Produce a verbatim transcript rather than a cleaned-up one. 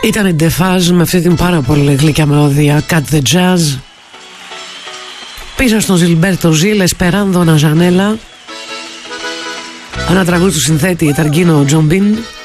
Ήταν η Defaz με αυτή την πάρα πολύ γλυκιά μελωδία Cut the Jazz. Πίσω στον Ζιλμπέρτο Ζιλ, Esperando una Janela. Ένα τραγούδι του συνθέτη Ταργίνο Τζομπίν.